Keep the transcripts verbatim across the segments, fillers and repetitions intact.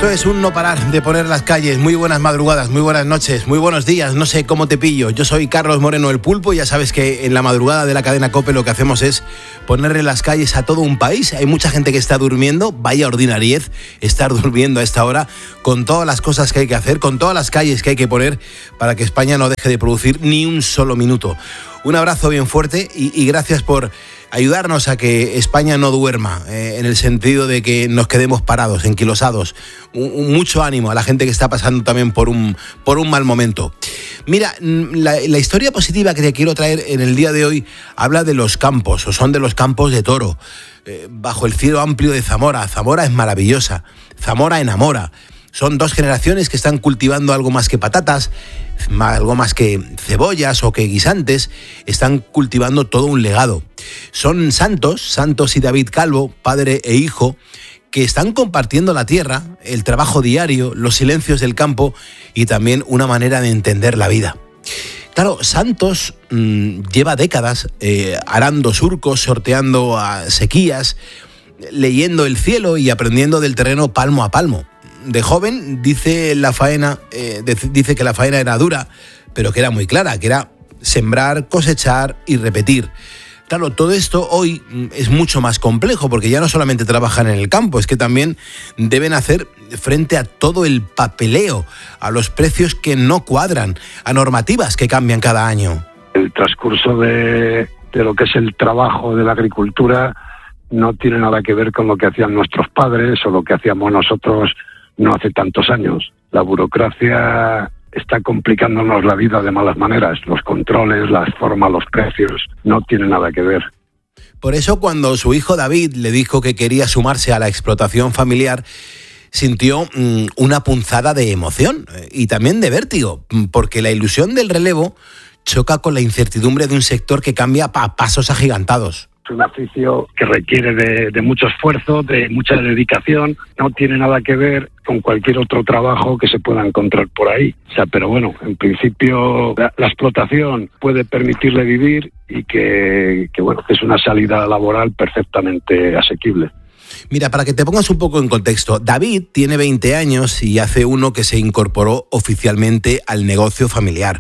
Esto es un no parar de poner las calles. Muy buenas madrugadas, muy buenas noches, muy buenos días. No sé cómo te pillo. Yo soy Carlos Moreno, el Pulpo. Ya sabes que en la madrugada de la cadena COPE lo que hacemos es ponerle las calles a todo un país. Hay mucha gente que está durmiendo. Vaya ordinariez estar durmiendo a esta hora, con todas las cosas que hay que hacer, con todas las calles que hay que poner para que España no deje de producir ni un solo minuto. Un abrazo bien fuerte y, y gracias por ayudarnos a que España no duerma, eh, en el sentido de que nos quedemos parados, enquilosados. Un, un, mucho ánimo a la gente que está pasando también por un, por un mal momento. Mira, la, la historia positiva que te quiero traer en el día de hoy habla de los campos, o son de los campos de Toro, eh, bajo el cielo amplio de Zamora. Zamora es maravillosa, Zamora enamora. Son dos generaciones que están cultivando algo más que patatas, algo más que cebollas o que guisantes. Están cultivando todo un legado. Son Santos, Santos y David Calvo, padre e hijo, que están compartiendo la tierra, el trabajo diario, los silencios del campo y también una manera de entender la vida. Claro, Santos mmm, lleva décadas eh, arando surcos, sorteando a sequías, leyendo el cielo y aprendiendo del terreno palmo a palmo. De joven dice la faena, eh, dice que la faena era dura, pero que era muy clara, que era sembrar, cosechar y repetir. Claro, todo esto hoy es mucho más complejo, porque ya no solamente trabajan en el campo, es que también deben hacer frente a todo el papeleo, a los precios que no cuadran, a normativas que cambian cada año. El transcurso de, de lo que es el trabajo de la agricultura no tiene nada que ver con lo que hacían nuestros padres o lo que hacíamos nosotros no hace tantos años. La burocracia está complicándonos la vida de malas maneras. Los controles, las formas, los precios, no tienen nada que ver. Por eso, cuando su hijo David le dijo que quería sumarse a la explotación familiar, sintió mmm, una punzada de emoción y también de vértigo, porque la ilusión del relevo choca con la incertidumbre de un sector que cambia a pasos agigantados. Es un oficio que requiere de, de mucho esfuerzo, de mucha dedicación. No tiene nada que ver con cualquier otro trabajo que se pueda encontrar por ahí. O sea, pero bueno, en principio la, la explotación puede permitirle vivir y que, que bueno, es una salida laboral perfectamente asequible. Mira, para que te pongas un poco en contexto, David tiene veinte años y hace uno que se incorporó oficialmente al negocio familiar.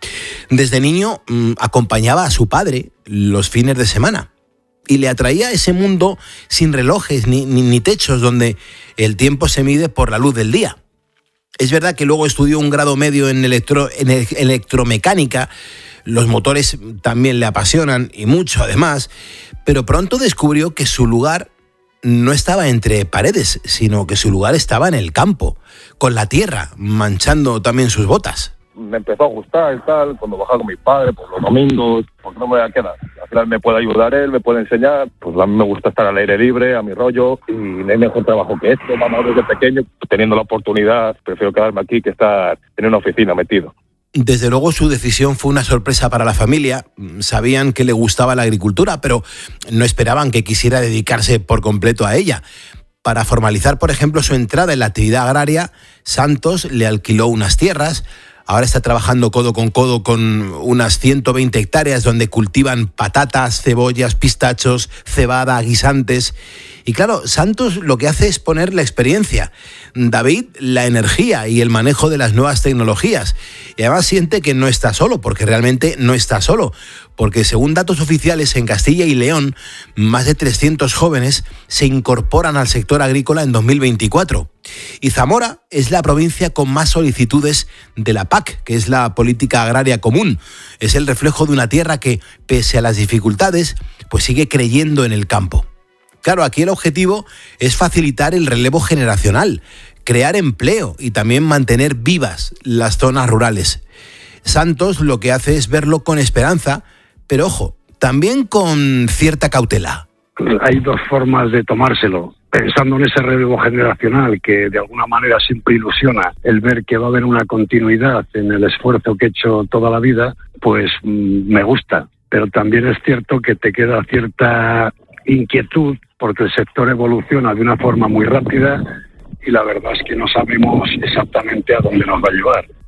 Desde niño mmm, acompañaba a su padre los fines de semana. Y le atraía ese mundo sin relojes ni, ni, ni techos, donde el tiempo se mide por la luz del día. Es verdad que luego estudió un grado medio en, electro, en electromecánica, los motores también le apasionan y mucho además, pero pronto descubrió que su lugar no estaba entre paredes, sino que su lugar estaba en el campo, con la tierra, manchando también sus botas. Me empezó a gustar y tal, cuando bajaba con mi padre, por los domingos, porque no me voy a quedar. Al final me puede ayudar él, me puede enseñar, pues a mí me gusta estar al aire libre, a mi rollo, y no hay mejor trabajo que esto, vamos desde pequeño, teniendo la oportunidad, prefiero quedarme aquí que estar en una oficina metido. Desde luego su decisión fue una sorpresa para la familia. Sabían que le gustaba la agricultura, pero no esperaban que quisiera dedicarse por completo a ella. Para formalizar, por ejemplo, su entrada en la actividad agraria, Santos le alquiló unas tierras. Ahora está trabajando codo con codo con unas ciento veinte hectáreas donde cultivan patatas, cebollas, pistachos, cebada, guisantes. Y claro, Santos lo que hace es poner la experiencia, David la energía y el manejo de las nuevas tecnologías. Y además siente que no está solo, porque realmente no está solo. Porque según datos oficiales, en Castilla y León, más de trescientos jóvenes se incorporan al sector agrícola en dos mil veinticuatro. Y Zamora es la provincia con más solicitudes de la P A C, que es la Política Agraria Común. Es el reflejo de una tierra que, pese a las dificultades, pues sigue creyendo en el campo. Claro, aquí el objetivo es facilitar el relevo generacional, crear empleo y también mantener vivas las zonas rurales. Santos lo que hace es verlo con esperanza, pero ojo, también con cierta cautela. Hay dos formas de tomárselo. Pensando en ese relevo generacional que de alguna manera siempre ilusiona, el ver que va a haber una continuidad en el esfuerzo que he hecho toda la vida, pues mmm, me gusta. Pero también es cierto que te queda cierta inquietud porque el sector evoluciona de una forma muy rápida y la verdad es que no sabemos exactamente a dónde nos va a llevar.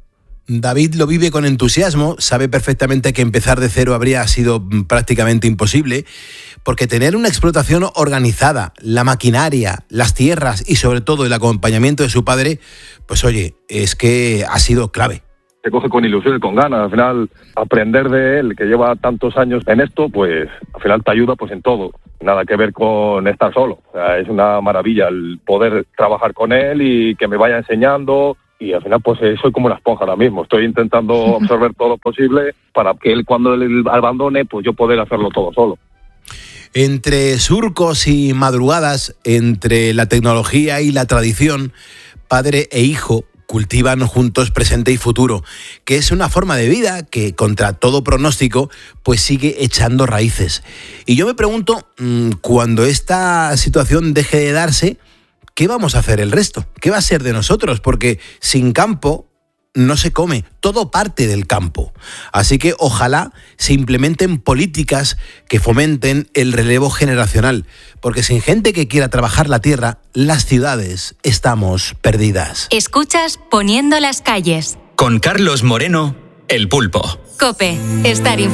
David lo vive con entusiasmo, sabe perfectamente que empezar de cero habría sido prácticamente imposible, porque tener una explotación organizada, la maquinaria, las tierras y sobre todo el acompañamiento de su padre, pues oye, es que ha sido clave. Se coge con ilusión y con ganas. Al final, aprender de él, que lleva tantos años en esto, pues al final te ayuda pues en todo. Nada que ver con estar solo. O sea, es una maravilla el poder trabajar con él y que me vaya enseñando. Y al final pues soy como una esponja ahora mismo. Estoy intentando absorber todo lo posible para que él, cuando él abandone, pues yo poder hacerlo todo solo. Entre surcos y madrugadas, entre la tecnología y la tradición, padre e hijo cultivan juntos presente y futuro, que es una forma de vida que, contra todo pronóstico, pues sigue echando raíces. Y yo me pregunto, cuando esta situación deje de darse, ¿qué vamos a hacer el resto? ¿Qué va a ser de nosotros? Porque sin campo no se come, todo parte del campo. Así que ojalá se implementen políticas que fomenten el relevo generacional, porque sin gente que quiera trabajar la tierra, las ciudades estamos perdidas. Escuchas Poniendo las calles. Con Carlos Moreno, El Pulpo. COPE, estar informado.